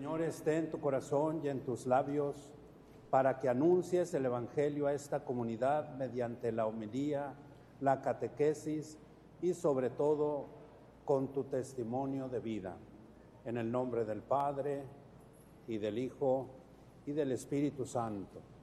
Señor esté en tu corazón y en tus labios, para que anuncies el Evangelio a esta comunidad mediante la homilía, la catequesis y sobre todo con tu testimonio de vida. En el nombre del Padre, y del Hijo, y del Espíritu Santo.